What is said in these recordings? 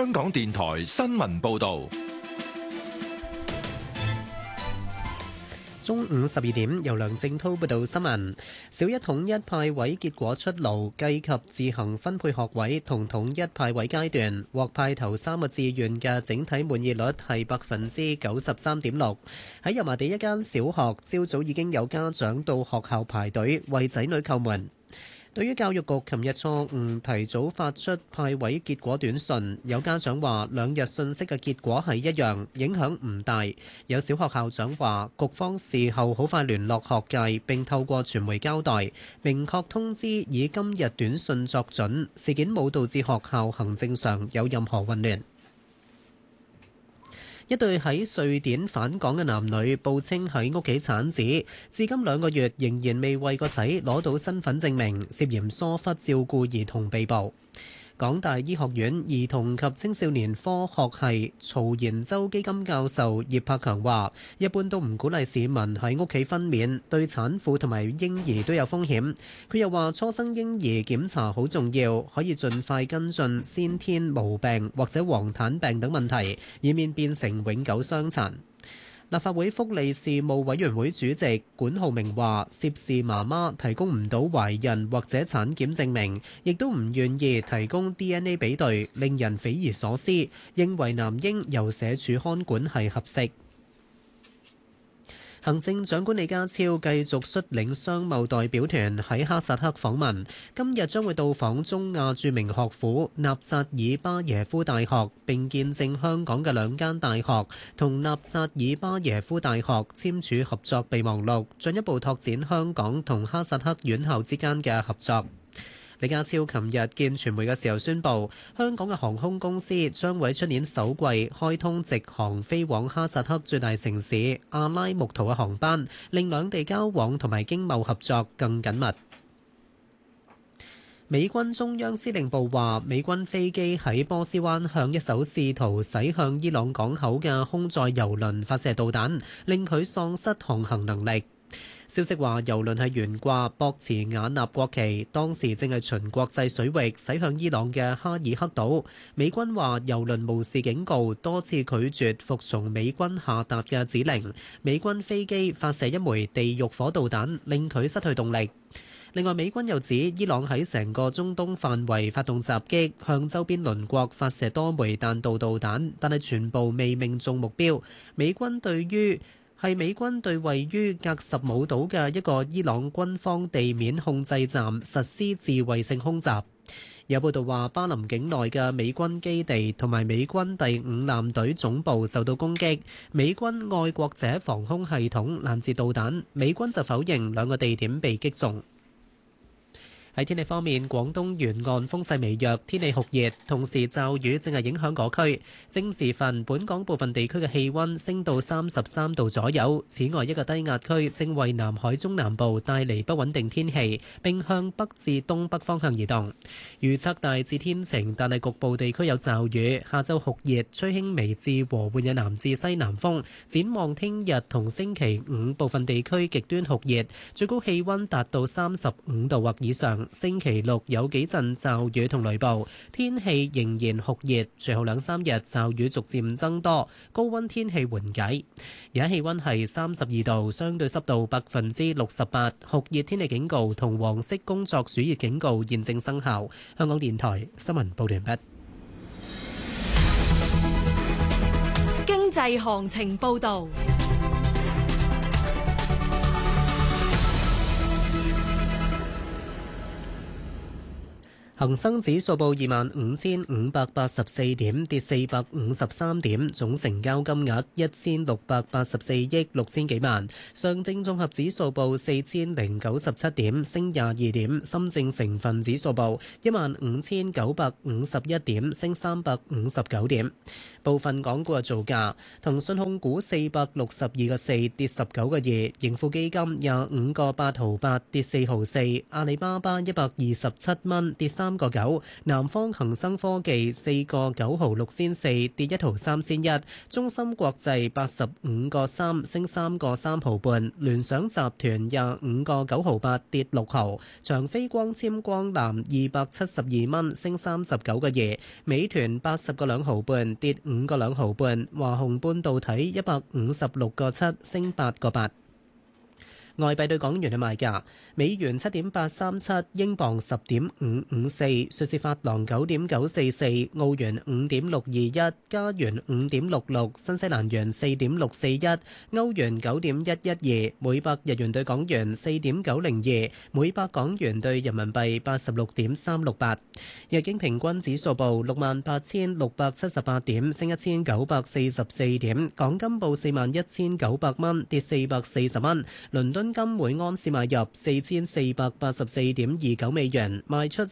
香港電台新聞報導。 中午12點，由梁正滔報道新聞。小一統一派位結果出爐，計及自行分配學位同統一派位階段，獲派頭3個志願嘅整體滿意率係93.6%。喺油麻地一間小學，朝早已經有家長到學校排隊為仔女叩門。對於教育局琴日錯誤提早發出派位結果短訊，有家長話兩日信息嘅結果係一樣，影響唔大。有小學校長話，局方事後好快聯絡學界並透過傳媒交代，明確通知以今日短訊作準，事件冇導致學校行政上有任何混亂。一對喺瑞典返港嘅男女報稱喺屋企產子，至今2個月仍然未為個仔攞到身份證明，涉嫌疏忽照顧兒童被捕。港大醫學院兒童及青少年科學系曹延洲基金教授葉柏強話，一般都唔鼓勵市民喺屋企分娩，對產婦同埋嬰兒都有風險。佢又話，初生嬰兒檢查好重要，可以盡快跟進先天毛病或者黃疸病等問題，以免變成永久傷殘。立法會福利事務委員會主席管浩明話，涉事媽媽提供唔到懷孕或者產檢證明，亦都唔願意提供 DNA 比對，令人匪夷所思，認為男嬰由社署看管係合適。行政長官李家超繼續率領商貿代表團喺哈薩克訪問，今日將會到訪中亞著名學府納扎爾巴耶夫大學，並見證香港嘅2間大學同納扎爾巴耶夫大學簽署合作備忘錄，進一步拓展香港同哈薩克院校之間嘅合作。李家超琴日見傳媒嘅時候宣布，香港嘅航空公司將會出年首季開通直航飛往哈薩克最大城市阿拉木圖嘅航班，令兩地交往同埋經貿合作更緊密。美軍中央司令部話，美軍飛機喺波斯灣向一艘試圖駛向伊朗港口嘅空載油輪發射導彈，令佢喪失航行能力。消息話，油輪係懸掛博茨瓦納國旗，當時正係循國際水域駛向伊朗嘅哈爾克島。美軍話，油輪無視警告，多次拒絕服從美軍下達嘅指令。美軍飛機發射一枚地獄火導彈，令佢失去動力。另外，美軍又指伊朗喺成個中東範圍發動襲擊，向周邊鄰國發射多枚彈道導彈，但係全部未命中目標。美軍對位於格什姆島嘅一個伊朗軍方地面控制站實施自衛性空襲。有報道話，巴林境內嘅美軍基地同埋美軍第5艦隊總部受到攻擊，美軍愛國者防空系統攔截導彈，美軍就否認2個地點被擊中。喺天氣方面，廣東沿岸風勢微弱，天氣酷熱，同時驟雨正係影響嗰區。正午時分，本港部分地區嘅氣溫升到33度左右。此外，一個低壓區正為南海中南部帶嚟不穩定天氣，並向北至東北方向移動。預測大致天晴，但係局部地區有驟雨。下晝酷熱，吹輕微至和緩嘅南至西南風。展望聽日同星期五，部分地區極端酷熱，最高氣溫達到35度或以上。星期六有幾陣驟雨同雷暴，天氣仍然酷熱，隨後2-3日驟雨逐漸增多，高溫天氣緩解。而家氣溫係32度，相對濕度68%，酷熱天氣警告同黃色工作暑熱警告現正生效。香港電台新聞報道完畢。 經濟行情報道。 恒生指數報25,584點，跌453點，總成交金額1684億6千幾萬。上證綜合指數報4097點，升22點。深證成分指數報15,951點，升359點。部分港股嘅造價：騰訊控股462個4，跌19個2；盈富基金25個8毫8，跌4毫4；阿里巴巴127蚊，跌3 3個9，南方恒生科技4個9毫6仙4，跌1毫3仙1，中芯國際85個3，升3個3毫半，聯想集團25個9毫8，跌6毫，長飛光纖光纜272蚊，升39個2，美團80個2毫半，跌5個2毫半，華虹半導體156個7，升8個8。外幣對港元嘅賣價：美元7.837，英鎊10.554，瑞士法郎9.944，澳元5.621，加元5.66，新西蘭元4.641，歐元9.112，每百日元對港元4.902，每百港元對人民幣86.368。日經平均指數報68,678點，升1944點。港金報41,900蚊，跌440蚊。倫敦金每安士買入4484.29美元，賣出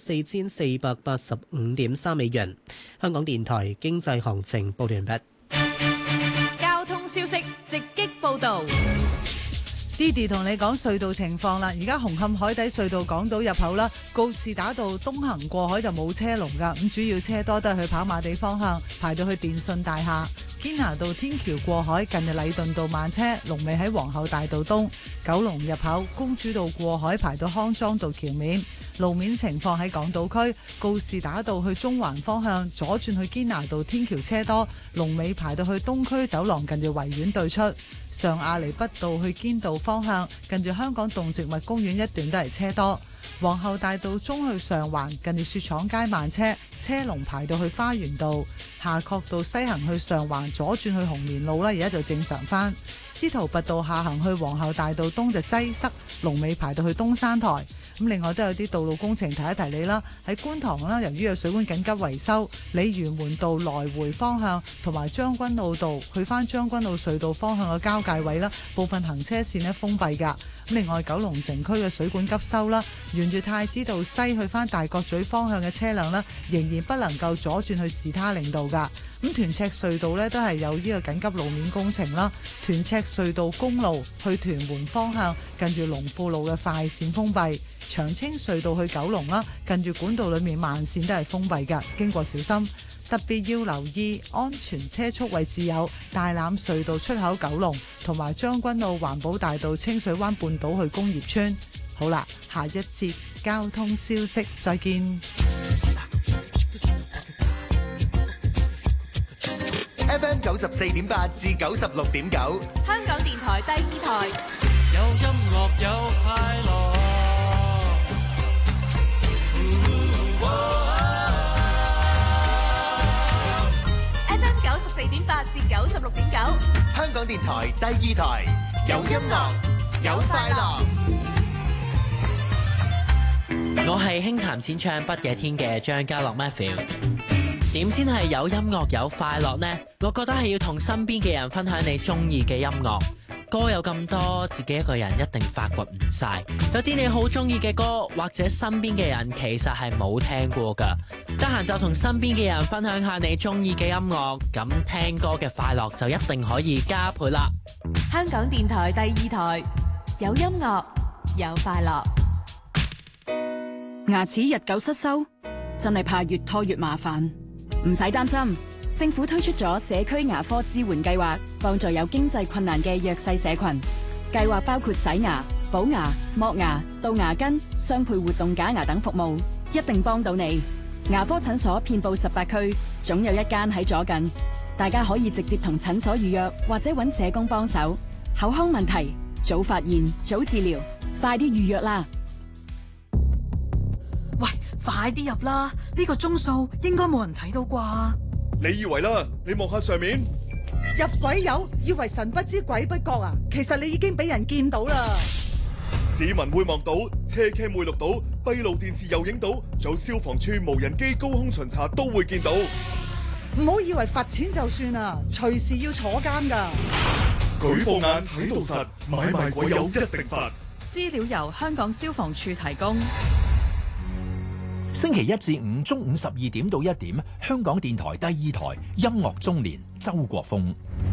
4485.3美元。香港電台經濟行情報完畢。 交通消息直擊報導。 Didi 同你講隧道情況啦，而家紅磡海底隧道港島入口啦，告士打道東行過海就冇車龍噶，咁主要車多都係去跑馬地方向，排到去電信大廈。堅拿道天橋過海近日禮頓道慢車，龍尾喺皇后大道東。九龍入口公主道過海排到康莊道橋面。路面情況喺港島區，告士打道去中環方向左轉去堅拿道天橋車多，龍尾排到去東區走廊近住維園對出。上亞厘畢道去堅道方向近住香港動植物公園一段都係車多。皇后大道中去上環近住雪廠街慢車，車龍排到去花園道。夏慤道西行去上環左轉去紅棉路啦，而家就正常返。司徒拔道下行去皇后大道東就擠塞，龍尾排到去東山台。咁另外都有啲道路工程提一提你啦，喺觀塘啦，由於有水管緊急維修，鯉魚門道來回方向同埋將軍澳道去返將軍澳隧道方向嘅交界位啦，部分行車線呢封閉㗎。另外九龍城區嘅水管急修啦，沿住太子道西去返大角咀方向嘅車輛呢，仍然不能夠左轉去士他令道㗎。咁屯赤隧道呢，都係有呢個緊急路面工程啦，屯赤隧道公路去屯門方向近住龍富路嘅快線封閉。長青隧道去九龍啦，近住管道裏面慢線都係封閉㗎，經過小心。特別要留意安全車速位置有大欖隧道出口九龍同埋將軍澳環保大道清水灣半島去工業村。好啦，下一節交通消息再見。 FM 94.8至96.9， 香港電台第二台。 有音樂有快樂。 FM 94.8至96.9， 香港電台第二台，有音樂有快樂。 我係輕彈淺唱不夜天嘅張家樂 Matthew。點先係有音樂有快樂呢？我覺得係要同身邊嘅人分享你中意嘅音樂。歌有咁多，自己一個人一定發掘唔晒。有啲你好中意嘅歌，或者身邊嘅人其實係冇聽過㗎。得閒就同身邊嘅人分享下你中意嘅音樂，咁聽歌嘅快樂就一定可以加倍啦。 香港電台第二台，有音樂有快樂。 牙齒日久失修，真係怕越拖越麻煩。唔使擔心，政府推出咗社區牙科支援計劃，幫助有經濟困難嘅弱勢社群。計劃包括洗牙、補牙、剝牙、杜牙根、雙倍活動假牙等服務，一定幫到你。牙科診所遍佈18區，總有一間喺左近。大家可以直接同診所預約，或者揾社工幫手。口腔問題，早發現，早治療，快啲預約啦！ 喂，快啲入啦！呢個鐘數應該冇人睇到啩？ 你以為啦？你望下上面， 入鬼友以為神不知鬼不覺啊！其實你已經俾人見到啦。 市民會望到，車 cam 會錄到，閉路電視又影到，仲有消防處無人機高空巡查都會見到。 唔好以為罰錢就算啊，隨時要坐監噶。 舉報眼睇到實，買賣鬼友一定罰。 資料由香港消防處提供。 星期一至五中午12點到1點，香港電台第二台音樂中年，周國峰。